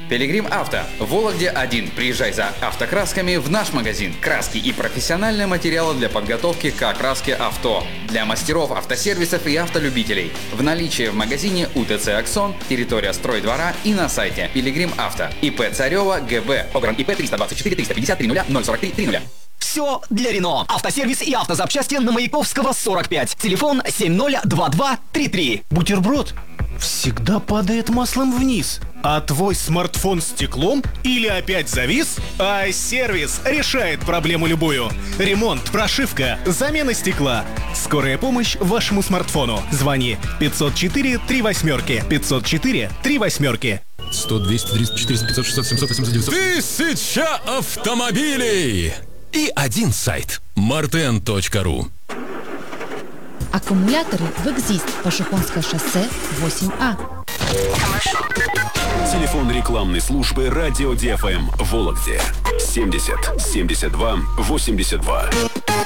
Пилигрим Авто. В Вологде 1. Приезжай за автокрасками в наш магазин. Краски и профессиональные материалы для подготовки к окраске авто. Для мастеров, автосервисов и автолюбителей. В наличии в магазине УТЦ «Аксон», территория стройдвора и на сайте Пилигрим Авто. ИП Царева ГБ. Огран ИП 324 350 30 043 30. Все для Рено. Автосервис и автозапчасти на Маяковского 45. Телефон 702233. Бутерброд всегда падает маслом вниз. А твой смартфон стеклом или опять завис? iService решает проблему любую. Ремонт, прошивка, замена стекла. Скорая помощь вашему смартфону. Звони 504 38. 504 38. 100, 200, 300, 400, 500, 600, 700, 800, 900. 1000 автомобилей! И один сайт – marten.ru. Аккумуляторы в «Экзист», Пашихонское шоссе, 8А. Телефон рекламной службы «Радио ДФМ» в Вологде 70 72 82.